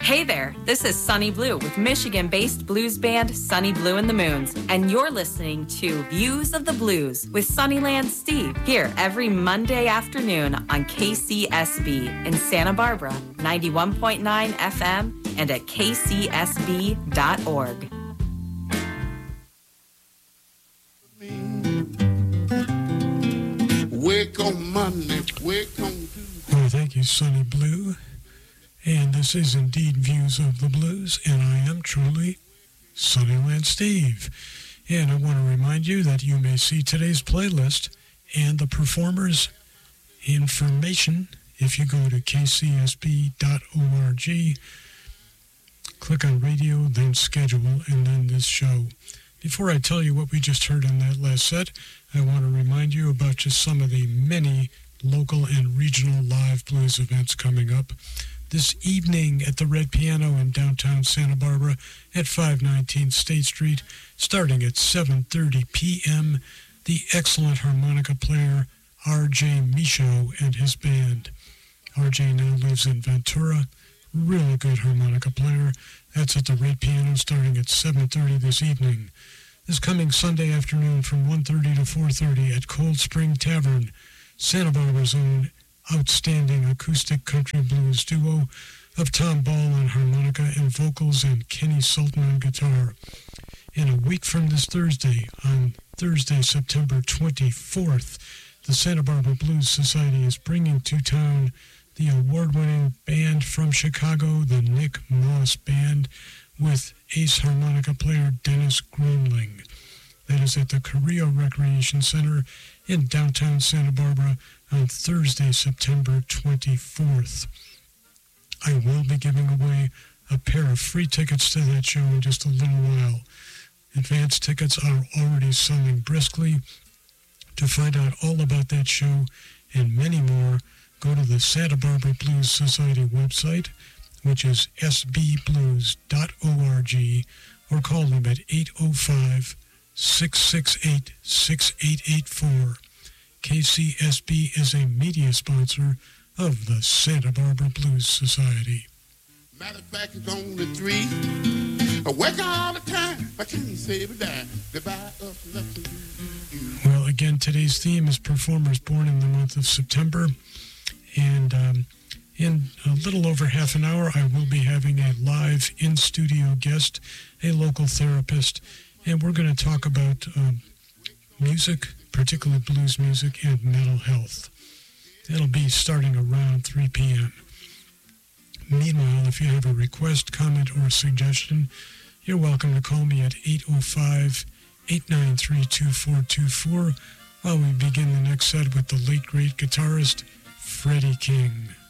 Hey there, this is Sunny Blue with Michigan-based blues band Sunny Blue and the Moons, and you're listening to Views of the Blues with Sunnyland Steve, here every Monday afternoon on KCSB in Santa Barbara, 91.9 FM, and at kcsb.org. Wake on Monday, wake on Tuesday. Well, thank you, Sunny Blue. And this is indeed Views of the Blues, and I am truly Sunnyland Steve. And I want to remind you that you may see today's playlist and the performers' information if you go to kcsb.org, click on radio, then schedule, and then this show. Before I tell you what we just heard in that last set, I want to remind you about just some of the many local and regional live blues events coming up. This evening at the Red Piano in downtown Santa Barbara at 519 State Street, starting at 7:30 p.m., the excellent harmonica player R.J. Michaud and his band. R.J. now lives in Ventura, really good harmonica player. That's at the Red Piano starting at 7:30 this evening. This coming Sunday afternoon from 1:30 to 4:30 at Cold Spring Tavern, Santa Barbara's own outstanding acoustic country blues duo of Tom Ball on harmonica and vocals and Kenny Sultan on guitar. And a week from this Thursday, on Thursday, September 24th, the Santa Barbara Blues Society is bringing to town the award-winning band from Chicago, the Nick Moss Band, with ace harmonica player Dennis Greenling. That is at the Carrillo Recreation Center in downtown Santa Barbara on Thursday, September 24th. I will be giving away a pair of free tickets to that show in just a little while. Advance tickets are already selling briskly. To find out all about that show and many more, go to the Santa Barbara Blues Society website, which is sbblues.org, or call them at 805-668-6884. KCSB is a media sponsor of the Santa Barbara Blues Society. Matter of fact, it's only 3. I work all the time. I can't save a dime. Goodbye, us nothing. Well, again, today's theme is performers born in the month of September. And in a little over half an hour, I will be having a live in-studio guest, a local therapist, and we're going to talk about music, particularly blues music, and mental health. It'll be starting around 3 p.m. Meanwhile, if you have a request, comment, or suggestion, you're welcome to call me at 805-893-2424 while we begin the next set with the late, great guitarist, Freddie King.